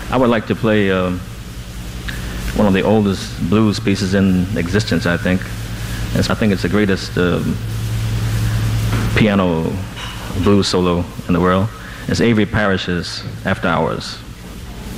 I would like to play one of the oldest blues pieces in existence, I think. I think it's the greatest piano blues solo in the world. It's Avery Parrish's After Hours.